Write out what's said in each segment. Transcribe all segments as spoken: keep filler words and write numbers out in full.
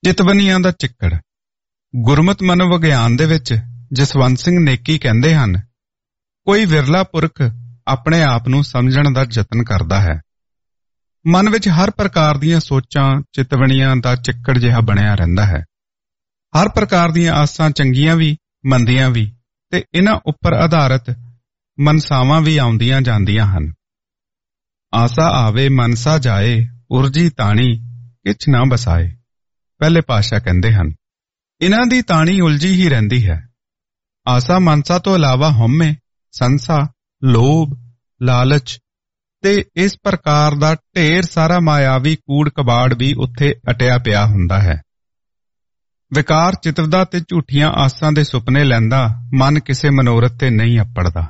ਚਿਤਵਨੀਆਂ ਦਾ ਚਿੱਕੜ। ਗੁਰਮਤ ਮਨੋਵਿਗਿਆਨ ਦੇ ਵਿੱਚ ਜਸਵੰਤ ਸਿੰਘ ਨੇਕੀ ਕਹਿੰਦੇ ਹਨ, ਕੋਈ ਵਿਰਲਾ ਪੁਰਖ ਆਪਣੇ ਆਪ ਨੂੰ ਸਮਝਣ ਦਾ ਯਤਨ ਕਰਦਾ ਹੈ। ਮਨ ਵਿੱਚ ਹਰ ਪ੍ਰਕਾਰ ਦੀਆਂ ਸੋਚਾਂ ਚਿਤਵਨੀਆਂ ਦਾ ਚਿੱਕੜ ਜਿਹਾ ਬਣਿਆ ਰਹਿੰਦਾ ਹੈ। ਹਰ ਪ੍ਰਕਾਰ ਦੀਆਂ ਆਸਾਂ, ਚੰਗੀਆਂ ਵੀ ਮੰਦੀਆਂ ਵੀ, ਤੇ ਇਹਨਾਂ ਉੱਪਰ ਆਧਾਰਿਤ ਮਨਸਾਵਾਂ ਵੀ ਆਉਂਦੀਆਂ ਜਾਂਦੀਆਂ ਹਨ। ਆਸਾ ਆਵੇ ਮਨਸਾ ਜਾਏ, ਉਰਜੀ ਤਾਣੀ ਕਿਛ ਨਾ ਬਸਾਏ। ਪਹਿਲੇ ਪਾਤਸ਼ਾਹ ਕਹਿੰਦੇ ਹਨ, ਇਹਨਾਂ ਦੀ ਤਾਣੀ ਉਲਝੀ ਹੀ ਰਹਿੰਦੀ ਹੈ। ਆਸਾ ਮਨਸਾ ਤੋਂ ਇਲਾਵਾ ਹਉਮੈ, ਸੰਸਾ, ਲੋਭ, ਲਾਲਚ ਤੇ ਇਸ ਪ੍ਰਕਾਰ ਦਾ ਢੇਰ ਸਾਰਾ ਮਾਇਆਵੀ ਕੂੜ ਕਬਾੜ ਵੀ ਉੱਥੇ ਅਟਿਆ ਪਿਆ ਹੁੰਦਾ ਹੈ। ਵਿਕਾਰ ਚਿਤਵਦਾ ਤੇ ਝੂਠੀਆਂ ਆਸਾਂ ਦੇ ਸੁਪਨੇ ਲੈਂਦਾ ਮਨ ਕਿਸੇ ਮਨੋਰਥ ਤੇ ਨਹੀਂ ਅੱਪੜਦਾ।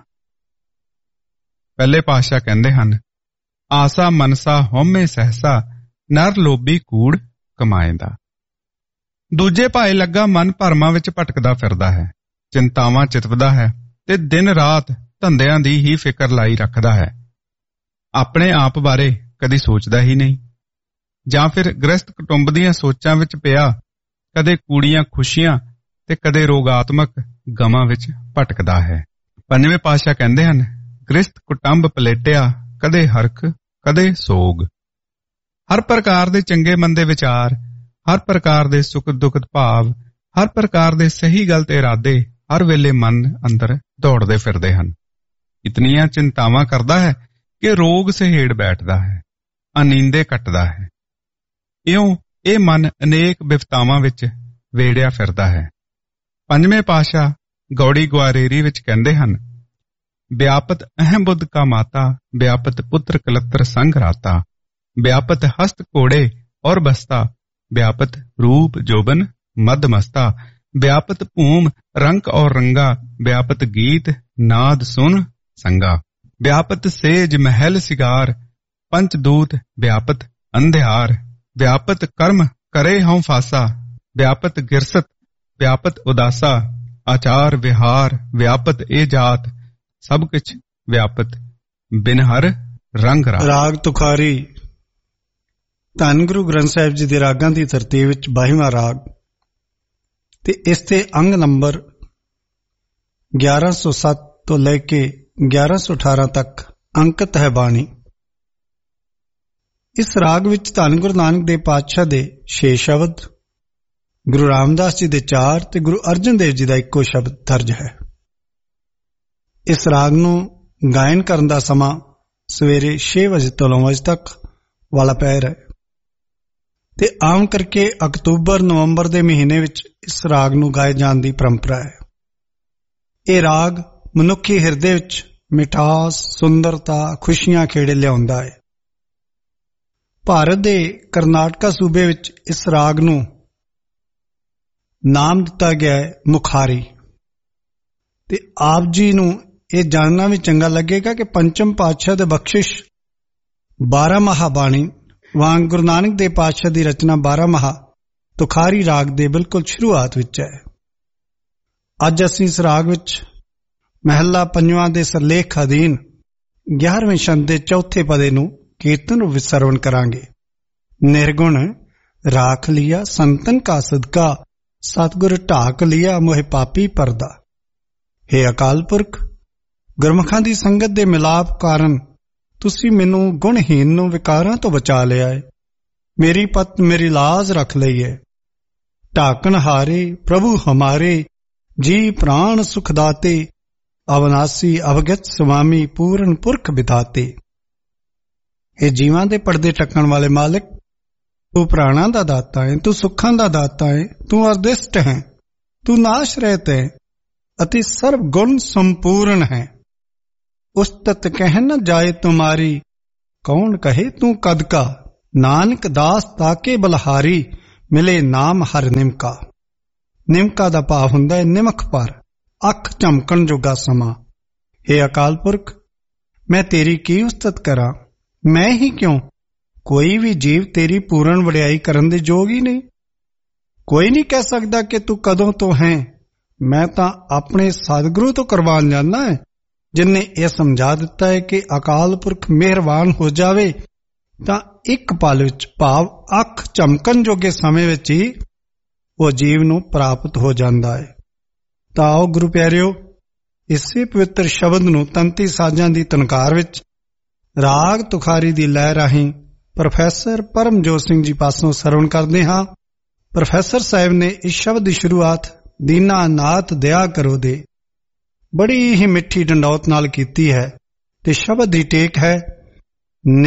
ਪਹਿਲੇ ਪਾਤਸ਼ਾਹ ਕਹਿੰਦੇ ਹਨ, ਆਸਾ ਮਨਸਾ ਹਉਮੈ ਸਹਸਾ, ਨਰ ਲੋਭੀ ਕੂੜ ਕਮਾਏਂਦਾ। ਦੂਜੇ ਭਾਏ ਲੱਗਾ ਮਨ ਭਰਮਾਂ ਵਿੱਚ ਭਟਕਦਾ ਫਿਰਦਾ ਹੈ, ਚਿੰਤਾਵਾਂ ਚਿਤਵਦਾ ਹੈ ਤੇ ਦਿਨ ਰਾਤ ਧੰਦਿਆਂ ਦੀ ਹੀ ਫਿਕਰ ਲਾਈ ਰੱਖਦਾ ਹੈ। ਆਪਣੇ ਆਪ ਬਾਰੇ ਕਦੀ ਸੋਚਦਾ ਹੀ ਨਹੀਂ, ਜਾਂ ਫਿਰ ਗ੍ਰਸਤ ਕੁਟੁੰਬ ਦੀਆਂ ਸੋਚਾਂ ਵਿੱਚ ਪਿਆ ਕਦੇ ਕੂੜੀਆਂ ਖੁਸ਼ੀਆਂ ਤੇ ਕਦੇ ਰੋਗਾਤਮਕ ਗਮਾਂ ਵਿੱਚ ਭਟਕਦਾ ਹੈ। ਪੰਜਵੇਂ ਪਾਤਸ਼ਾਹ ਕਹਿੰਦੇ ਹਨ, ਗ੍ਰਸਤ ਕੁਟੰਬ ਪਲੇਟਿਆ, ਕਦੇ ਹਰਖ ਕਦੇ ਸੋਗ। ਹਰ ਪ੍ਰਕਾਰ ਦੇ ਚੰਗੇ ਮੰਦੇ ਵਿਚਾਰ, ਹਰ ਪ੍ਰਕਾਰ ਦੇ ਸੁਖ ਦੁਖਦ ਭਾਵ, ਹਰ ਪ੍ਰਕਾਰ ਦੇ ਸਹੀ ਗਲਤ ਇਰਾਦੇ ਹਰ ਵੇਲੇ ਮਨ ਅੰਦਰ ਦੌੜਦੇ ਫਿਰਦੇ ਹਨ। ਇਤਨੀਆਂ ਚਿੰਤਾਵਾਂ ਕਰਦਾ ਹੈ ਕਿ ਰੋਗ ਸਹੇੜ ਬੈਠਦਾ ਹੈ, ਅਨੀਂਦੇ ਕੱਟਦਾ ਹੈ। ਇਉਂ ਇਹ ਮਨ ਅਨੇਕ ਬਿਪਤਾਵਾਂ ਵਿੱਚ ਵੇੜਿਆ ਫਿਰਦਾ ਹੈ। ਪੰਜਵੇਂ ਪਾਤਸ਼ਾਹ ਗੌੜੀ ਗੁਆਰੇਰੀ ਵਿੱਚ ਕਹਿੰਦੇ ਹਨ, ਵਿਆਪਤ ਅਹਿਮ ਬੁੱਧ ਕਾ ਮਾਤਾ, ਵਿਆਪਤ ਪੁੱਤਰ ਕਲੱਤਰ ਸੰਗ ਰਾਤਾ, ਵਿਆਪਤ ਹਸਤ ਘੋੜੇ ਔਰ ਬਸਤਾ, ਵਿਆਪਤ रूप जोबन मद मस्ता, व्यापत भूम रंक और रंगा, व्यापत गीत नाद सुन संगा, व्यापत सेज महल सिगार, पंच दूत व्यापत अंधेहार, व्यापत कर्म करे हूं फासा, व्यापत गिरसत व्यापत उदासा, आचार विहार व्यापत ए जात, सब कुछ व्यापत बिन हर रंग राग। राग तुखारी। ਧੰਨ ਗੁਰੂ ਗ੍ਰੰਥ ਸਾਹਿਬ ਜੀ ਦੇ ਰਾਗਾਂ ਦੀ ਤਰਤੀਬ ਵਿੱਚ ਬਾਈਵਾਂ ਰਾਗ ਤੇ ਇਸ ਤੇ ਅੰਗ ਨੰਬਰ ਗਿਆਰਾਂ ਸੌ ਸੱਤ ਤੋਂ ਲੈ ਕੇ ਗਿਆਰਾਂ ਸੌ ਅਠਾਰਾਂ ਤੱਕ ਅੰਕਿਤ ਹੈ ਬਾਣੀ। ਇਸ ਰਾਗ ਵਿੱਚ ਧੰਨ ਗੁਰੂ ਨਾਨਕ ਦੇਵ ਪਾਤਸ਼ਾਹ ਦੇ ਛੇ ਸ਼ਬਦ, ਗੁਰੂ ਰਾਮਦਾਸ ਜੀ ਦੇ ਚਾਰ ਤੇ ਗੁਰੂ ਅਰਜਨ ਦੇਵ ਜੀ ਦਾ ਇੱਕੋ ਸ਼ਬਦ ਦਰਜ ਹੈ। ਇਸ ਰਾਗ ਨੂੰ ਗਾਇਨ ਕਰਨ ਦਾ ਸਮਾਂ ਸਵੇਰੇ ਛੇ ਵਜੇ ਤੋਂ ਨੌ ਵਜੇ ਤੱਕ ਵਾਲਾ ਪੈਰ ਹੈ ਤੇ ਆਮ ਕਰਕੇ ਅਕਤੂਬਰ ਨਵੰਬਰ ਦੇ ਮਹੀਨੇ ਵਿੱਚ ਇਸ ਰਾਗ ਨੂੰ ਗਾਏ ਜਾਣ ਦੀ ਪਰੰਪਰਾ ਹੈ। ਇਹ ਰਾਗ ਮਨੁੱਖੀ ਹਿਰਦੇ ਵਿੱਚ ਮਿਠਾਸ, ਸੁੰਦਰਤਾ, ਖੁਸ਼ੀਆਂ ਖੇੜੇ ਲਿਆਉਂਦਾ ਹੈ। ਭਾਰਤ ਦੇ ਕਰਨਾਟਕਾ ਸੂਬੇ ਵਿੱਚ ਇਸ ਰਾਗ ਨੂੰ ਨਾਮ ਦਿੱਤਾ ਗਿਆ ਹੈ ਮੁਖਾਰੀ। ਤੇ ਆਪ ਜੀ ਨੂੰ ਇਹ ਜਾਣਨਾ ਵੀ ਚੰਗਾ ਲੱਗੇਗਾ ਕਿ ਪੰਚਮ ਪਾਤਸ਼ਾਹ ਦੇ ਬਖਸ਼ਿਸ਼ ਬਾਰਾਂ ਮਾਹਾ ਬਾਣੀ ਵਾਂਗ ਗੁਰੂ ਨਾਨਕ ਦੇਵ ਪਾਤਸ਼ਾਹ ਦੀ ਰਚਨਾ ਬਾਰਾਂ ਮਾਹਾ ਤੁਖਾਰੀ ਰਾਗ ਦੇ ਬਿਲਕੁਲ ਸ਼ੁਰੂਆਤ ਵਿੱਚ ਹੈ। ਅੱਜ ਅਸੀਂ ਇਸ ਰਾਗ ਵਿੱਚ ਮਹਿਲਾ ਪੰਜਵਾਂ ਦੇ ਸਰਲੇਖ ਅਧੀਨ ਗਿਆਰਵੇਂ ਛੰਦ ਦੇ ਚੌਥੇ ਪਦੇ ਨੂੰ ਕੀਰਤਨ ਰੂਪ ਵਿੱਚ ਸਰਵਣ ਕਰਾਂਗੇ। ਨਿਰਗੁਣ ਰਾਖ ਲਿਆ ਸੰਤਨ ਕਾ ਸਦਕਾ, ਸਤਿਗੁਰ ਢਾਕ ਲਿਆ ਮੋਹਿ ਪਾਪੀ ਪਰਦਾ। ਹੇ ਅਕਾਲ ਪੁਰਖ, ਗੁਰਮੁਖਾਂ ਦੀ ਸੰਗਤ ਦੇ ਮਿਲਾਪ ਕਾਰਨ ਤੁਸੀਂ ਮੈਨੂੰ ਗੁਣਹੀਨ ਨੂੰ ਵਿਕਾਰਾਂ ਤੋਂ ਬਚਾ ਲਿਆ ਹੈ। ਮੇਰੀ ਪਤ ਮੇਰੀ ਲਾਜ ਰੱਖ ਲਈ ਹੈ। ਢਾਕਣ ਹਾਰੇ ਪ੍ਰਭੂ ਹਮਾਰੇ, ਜੀ ਪ੍ਰਾਣ ਸੁਖ ਦਾਤੇ, ਅਵਨਾਸੀ ਅਵਗਤ ਸੁਆਮੀ ਪੂਰਨ ਪੁਰਖ ਵਿਦਾਤੇ। ਇਹ ਜੀਵਾਂ ਦੇ ਪਰਦੇ ਟੱਕਣ ਵਾਲੇ ਮਾਲਕ, ਤੂੰ ਪ੍ਰਾਣਾਂ ਦਾ ਦਾਤਾ ਹੈ, ਤੂੰ ਸੁੱਖਾਂ ਦਾ ਦਾਤਾ ਹੈ, ਤੂੰ ਅਰਦਿਸ਼ਟ ਹੈ, ਤੂੰ ਨਾਸ਼ ਰਹਿਤ ਹੈ ਅਤੇ ਸਰਬ ਗੁਣ ਸੰਪੂਰਨ ਹੈ। ਉਸਤਤ ਕਹਿ ਨ ਜਾਏ ਤੁਮਾਰੀ, ਕੌਣ ਕਹੇ ਤੂੰ ਕਦ ਕਾ। ਨਾਨਕ ਦਾਸ ਤਾਕੇ ਬਲਹਾਰੀ, ਮਿਲੇ ਨਾਮ ਹਰ ਨਿਮਕਾ। ਨਿਮਕਾ ਦਾ ਭਾਵ ਹੁੰਦਾ ਹੈ ਨਿਮਕ ਪਰ, ਅੱਖ ਝਮਕਣ ਜੋਗਾ ਸਮਾਂ। ਹੇ ਅਕਾਲ ਪੁਰਖ, ਮੈਂ ਤੇਰੀ ਕੀ ਉਸਤਤ ਕਰਾਂ। ਮੈਂ ਹੀ ਕਿਉਂ, ਕੋਈ ਵੀ ਜੀਵ ਤੇਰੀ ਪੂਰਨ ਵਡਿਆਈ ਕਰਨ ਦੇ ਯੋਗ ਹੀ ਨਹੀਂ। ਕੋਈ ਨਹੀਂ ਕਹਿ ਸਕਦਾ ਕਿ ਤੂੰ ਕਦੋਂ ਤੋਂ ਹੈ। ਮੈਂ ਤਾਂ ਆਪਣੇ ਸਤਿਗੁਰੂ ਤੋਂ ਕਰਵਾਨ ਜਾਂਦਾ ਹੈ, ਜਿਨਨੇ ਇਹ ਸਮਝਾ ਦਿੱਤਾ ਹੈ ਕਿ ਅਕਾਲ ਪੁਰਖ ਮਿਹਰਬਾਨ ਹੋ ਜਾਵੇ ਤਾਂ ਇੱਕ ਪਲ ਵਿੱਚ, ਭਾਵ ਅੱਖ ਝਮਕਣ ਜੋਗੇ ਸਮੇਂ ਵਿੱਚ ਹੀ ਉਹ ਜੀਵ ਨੂੰ ਪ੍ਰਾਪਤ ਹੋ ਜਾਂਦਾ ਹੈ। ਤਾਂ ਆਓ ਗੁਰੂ ਪਿਆਰਿਓ, ਇਸੇ ਪਵਿੱਤਰ ਸ਼ਬਦ ਨੂੰ ਤੰਤੀ ਸਾਜ਼ਾਂ ਦੀ ਤਨਕਾਰ ਵਿੱਚ ਰਾਗ ਤੁਖਾਰੀ ਦੀ ਲਹਿ ਰਾਹੀਂ ਪ੍ਰੋਫੈਸਰ ਪਰਮਜੋਤ ਸਿੰਘ ਜੀ ਪਾਸੋਂ ਸਰਵਣ ਕਰਦੇ ਹਾਂ। ਪ੍ਰੋਫੈਸਰ ਸਾਹਿਬ ਨੇ ਇਸ ਸ਼ਬਦ ਦੀ ਸ਼ੁਰੂਆਤ ਦੀਨਾ ਨਾਥ ਦਇਆ ਕਰੋ ਦੇ ਬੜੀ ਹੀ ਮਿੱਠੀ ਡੰਡੌਤ ਨਾਲ ਕੀਤੀ ਹੈ ਤੇ ਸ਼ਬਦ ਦੀ ਟੇਕ ਹੈ,